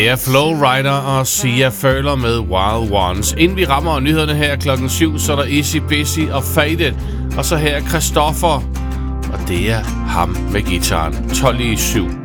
Det er Flowrider og Sia Føler med Wild Ones. Inden vi rammer nyhederne her klokken 7, så er der Easy Busy og Faded. Og så her Christoffer, og det er ham med gitaren 12 i 7.